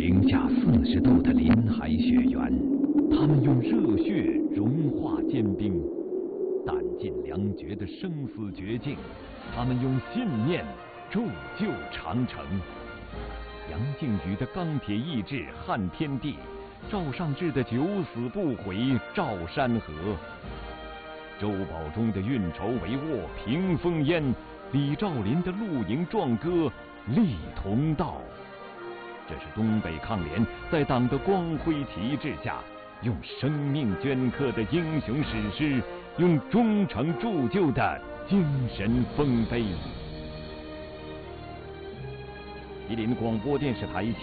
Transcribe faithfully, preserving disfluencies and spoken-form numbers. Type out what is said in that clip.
零下四十度的林海雪原，他们用热血融化坚冰，弹尽粮绝的生死绝境，他们用信念铸就长城。杨靖宇的钢铁意志撼天地，赵尚志的九死不悔照山河，周保中的运筹帷幄平烽烟，李兆麟的露营壮歌立同道。这是东北抗联在党的光辉旗帜下，用生命镌刻的英雄史诗，用忠诚铸就的精神丰碑。吉林广播电视台